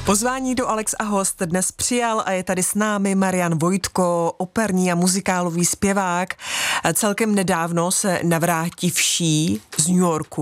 Pozvání do Alex a host dnes přijal a je tady s námi Marian Vojtko, operní a muzikálový zpěvák. Celkem nedávno se navrátivší z New Yorku